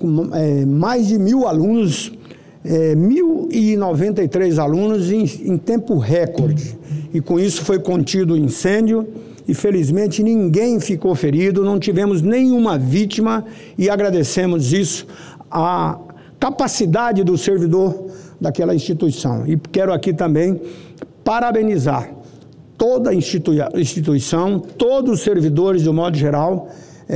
com mais de 1.000 alunos, 1.093 alunos em tempo recorde. E com isso foi contido o incêndio e felizmente ninguém ficou ferido, não tivemos nenhuma vítima e agradecemos isso, a capacidade do servidor daquela instituição. E quero aqui também parabenizar toda a instituição, todos os servidores de um modo geral,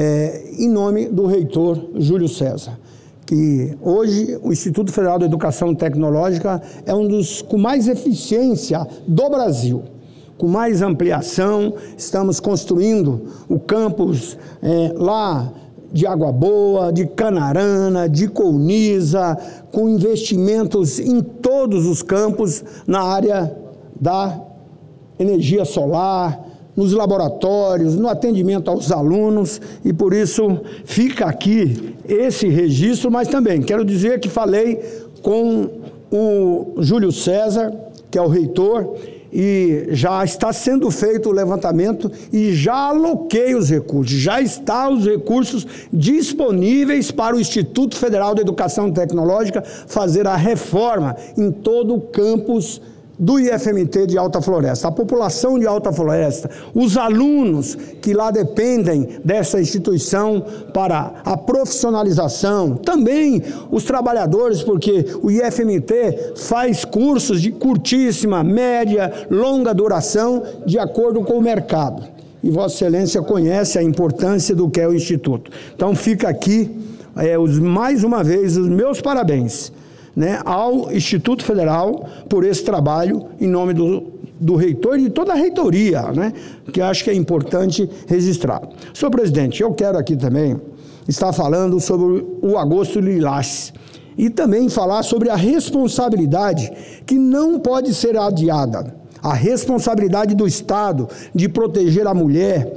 em nome do reitor Júlio César, que hoje o Instituto Federal de Educação Tecnológica é um dos com mais eficiência do Brasil, com mais ampliação. Estamos construindo o campus lá de Água Boa, de Canarana, de Colniza, com investimentos em todos os campos na área da energia solar, nos laboratórios, no atendimento aos alunos, e por isso fica aqui esse registro, mas também quero dizer que falei com o Júlio César, que é o reitor, e já está sendo feito o levantamento e já aloquei os recursos, já estão os recursos disponíveis para o Instituto Federal de Educação Tecnológica fazer a reforma em todo o campus do IFMT de Alta Floresta. A população de Alta Floresta, os alunos que lá dependem dessa instituição para a profissionalização, também os trabalhadores, porque o IFMT faz cursos de curtíssima, média, longa duração, de acordo com o mercado. E Vossa Excelência conhece a importância do que é o Instituto. Então fica aqui, mais uma vez, os meus parabéns, ao Instituto Federal por esse trabalho, em nome do reitor e de toda a reitoria, que acho que é importante registrar. Senhor presidente, eu quero aqui também estar falando sobre o Agosto Lilás e também falar sobre a responsabilidade que não pode ser adiada, a responsabilidade do Estado de proteger a mulher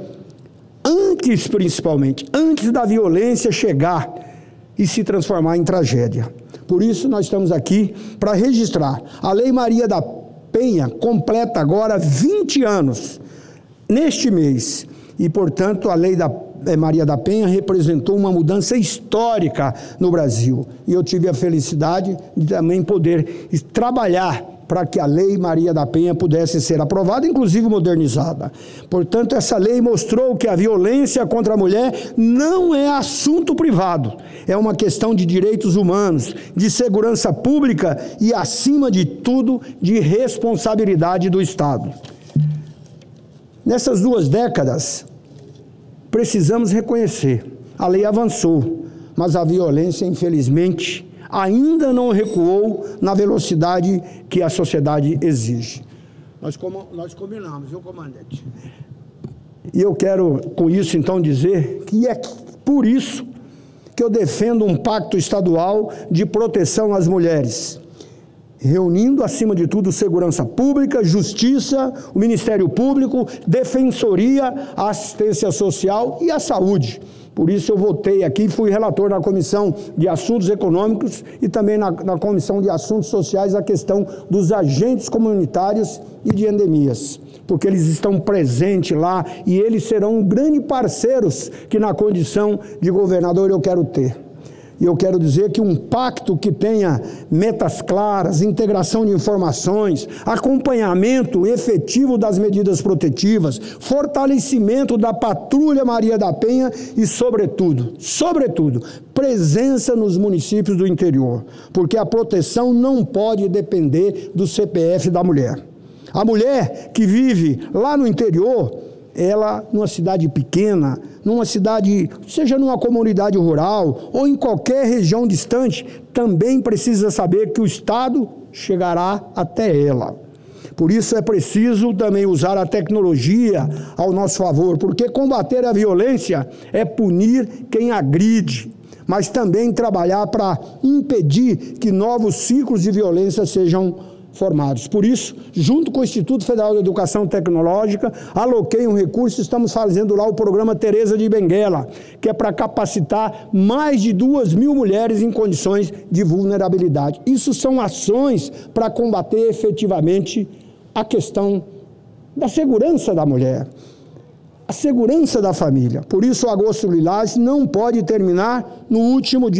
antes, principalmente, antes da violência chegar e se transformar em tragédia. Por isso, nós estamos aqui para registrar. A Lei Maria da Penha completa agora 20 anos, neste mês. E, portanto, a Lei Maria da Penha representou uma mudança histórica no Brasil. E eu tive a felicidade de também poder trabalhar para que a Lei Maria da Penha pudesse ser aprovada, inclusive modernizada. Portanto, essa lei mostrou que a violência contra a mulher não é assunto privado, é uma questão de direitos humanos, de segurança pública e, acima de tudo, de responsabilidade do Estado. Nessas 2 décadas, precisamos reconhecer, a lei avançou, mas a violência, infelizmente, ainda não recuou na velocidade que a sociedade exige. Nós combinamos, viu, comandante? E eu quero, com isso, então, dizer que é por isso que eu defendo um pacto estadual de proteção às mulheres, reunindo, acima de tudo, segurança pública, justiça, o Ministério Público, defensoria, a assistência social e a saúde. Por isso eu votei aqui, fui relator na Comissão de Assuntos Econômicos e também na Comissão de Assuntos Sociais a questão dos agentes comunitários e de endemias, porque eles estão presentes lá e eles serão grandes parceiros que na condição de governador eu quero ter. E eu quero dizer que um pacto que tenha metas claras, integração de informações, acompanhamento efetivo das medidas protetivas, fortalecimento da Patrulha Maria da Penha e, sobretudo, presença nos municípios do interior, porque a proteção não pode depender do CPF da mulher. A mulher que vive lá no interior, ela, numa cidade pequena, numa cidade, seja numa comunidade rural ou em qualquer região distante, também precisa saber que o Estado chegará até ela. Por isso é preciso também usar a tecnologia ao nosso favor, porque combater a violência é punir quem agride, mas também trabalhar para impedir que novos ciclos de violência sejam formados. Por isso, junto com o Instituto Federal de Educação Tecnológica, aloquei um recurso, estamos fazendo lá o programa Teresa de Benguela, que é para capacitar mais de 2.000 mulheres em condições de vulnerabilidade. Isso são ações para combater efetivamente a questão da segurança da mulher, a segurança da família. Por isso, o Agosto Lilás não pode terminar no último dia